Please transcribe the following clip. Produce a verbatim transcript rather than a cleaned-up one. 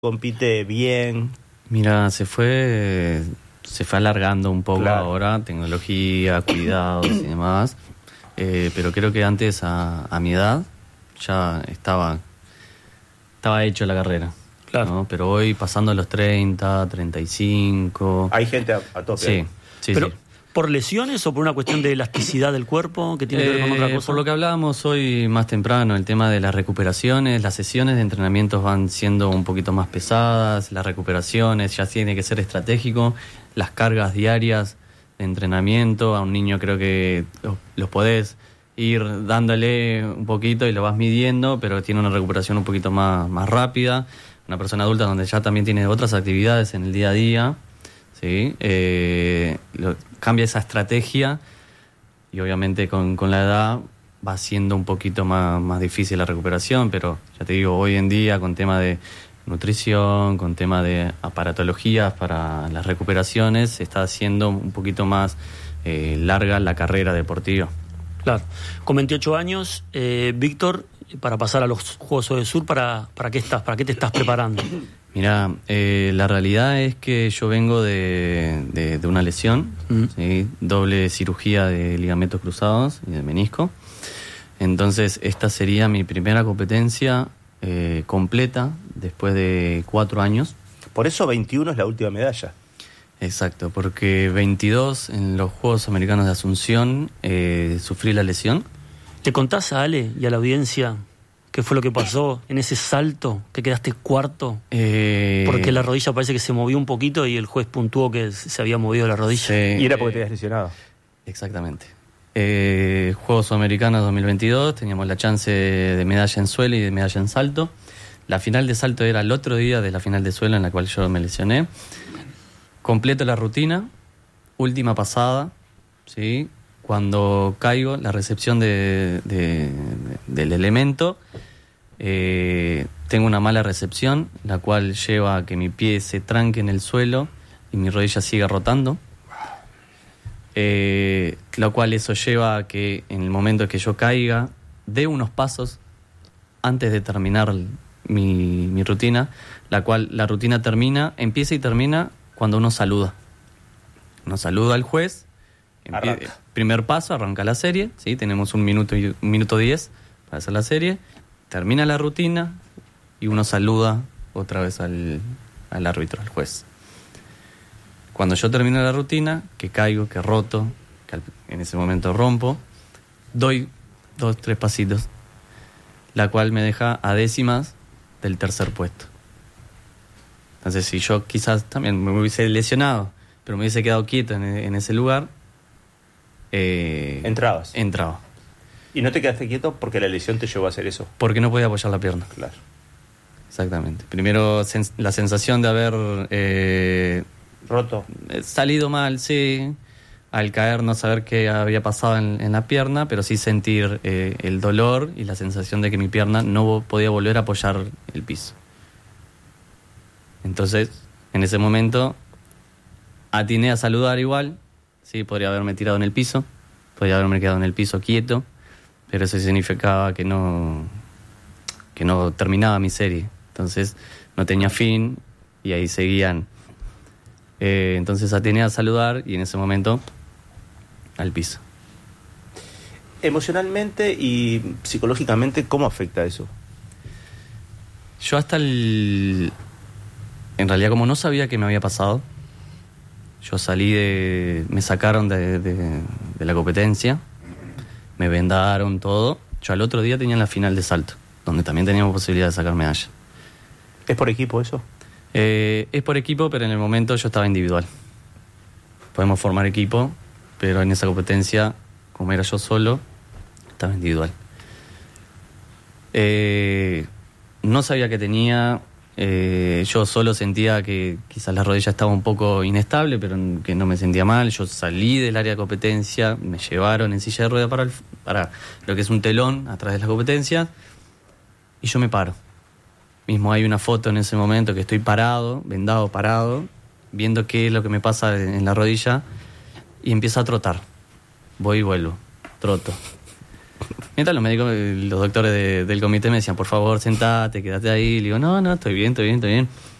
compite bien? Mira, se fue se fue alargando un poco claro. ahora, tecnología, cuidados y demás, eh, pero creo que antes a, a mi edad ya estaba estaba hecho la carrera, claro. ¿no? Pero hoy pasando los treinta, treinta y cinco... Hay gente a, a tope. Sí, sí, pero, sí. ¿Por lesiones o por una cuestión de elasticidad del cuerpo que tiene que ver con otra cosa? Por lo que hablábamos hoy más temprano, el tema de las recuperaciones, las sesiones de entrenamientos van siendo un poquito más pesadas, las recuperaciones ya tiene que ser estratégico, las cargas diarias de entrenamiento, a un niño creo que los, los podés ir dándole un poquito y lo vas midiendo, pero tiene una recuperación un poquito más, más rápida. Una persona adulta donde ya también tiene otras actividades en el día a día, ¿sí? Eh, lo, cambia esa estrategia y obviamente con, con la edad va siendo un poquito más, más difícil la recuperación, pero ya te digo, hoy en día con tema de nutrición, con tema de aparatologías para las recuperaciones, se está haciendo un poquito más eh, larga la carrera deportiva. Claro. Con veintiocho años, eh, Víctor, para pasar a los Juegos del Sur, ¿para, para, qué estás, ¿para qué te estás preparando? Mira, eh, la realidad es que yo vengo de, de, de una lesión, uh-huh. ¿sí? Doble cirugía de ligamentos cruzados y de menisco. Entonces, esta sería mi primera competencia eh, completa después de cuatro años. Por eso veintiuno es la última medalla. Exacto, porque veintidós en los Juegos Americanos de Asunción eh, sufrí la lesión. ¿Le contás a Ale y a la audiencia qué fue lo que pasó en ese salto que quedaste cuarto? Eh... Porque la rodilla parece que se movió un poquito y el juez puntuó que se había movido la rodilla. Sí, y era porque te habías lesionado. Exactamente. Eh, Juegos Americanos dos mil veintidós, teníamos la chance de medalla en suelo y de medalla en salto. La final de salto era el otro día de la final de suelo en la cual yo me lesioné. Completo la rutina, última pasada, ¿sí? Cuando caigo, la recepción de, de, de, del elemento, eh, tengo una mala recepción, la cual lleva a que mi pie se tranque en el suelo y mi rodilla siga rotando. Eh, lo cual eso lleva a que en el momento que yo caiga, dé unos pasos antes de terminar mi, mi rutina, la cual la rutina termina, empieza y termina cuando uno saluda. Uno saluda al juez. Empie- primer paso, arranca la serie, ¿sí? Tenemos un minuto y un minuto diez para hacer la serie, termina la rutina y uno saluda otra vez al, al árbitro, al juez. Cuando yo termino la rutina, que caigo, que roto, que al, en ese momento rompo, doy dos, tres pasitos, la cual me deja a décimas del tercer puesto. Entonces, si yo quizás también me hubiese lesionado, pero me hubiese quedado quieto en, en ese lugar, Eh, Entrabas. Entraba. ¿Y no te quedaste quieto porque la lesión te llevó a hacer eso? Porque no podía apoyar la pierna. Claro. Exactamente. Primero sens- la sensación de haber eh, roto, salido mal, sí. Al caer no saber qué había pasado en, en la pierna, pero sí sentir eh, el dolor y la sensación de que mi pierna no podía volver a apoyar el piso. Entonces, en ese momento, atiné a saludar igual. Sí, podría haberme tirado en el piso, podría haberme quedado en el piso quieto, pero eso significaba que no, que no terminaba mi serie. Entonces no tenía fin y ahí seguían. Eh, entonces atiné a saludar y en ese momento al piso. Emocionalmente y psicológicamente, ¿cómo afecta eso? Yo hasta el... En realidad, como no sabía qué me había pasado, yo salí de... Me sacaron de, de, de la competencia, me vendaron todo. Yo al otro día tenía la final de salto, donde también teníamos posibilidad de sacar medalla. ¿Es por equipo eso? Eh, es por equipo, pero en el momento yo estaba individual. Podemos formar equipo, pero en esa competencia, como era yo solo, estaba individual. Eh, no sabía qué tenía... Eh, yo solo sentía que quizás la rodilla estaba un poco inestable, pero que no me sentía mal. Yo salí del área de competencia, me llevaron en silla de rueda para, el, para lo que es un telón atrás de las competencias, y yo me paro. Mismo hay una foto en ese momento que estoy parado, vendado, parado, viendo qué es lo que me pasa en, en la rodilla, y empiezo a trotar. Voy y vuelvo, troto. Mientras los médicos, los doctores de- del comité me decían, por favor, sentate, quédate ahí. Le digo, no, no, estoy bien, estoy bien, estoy bien.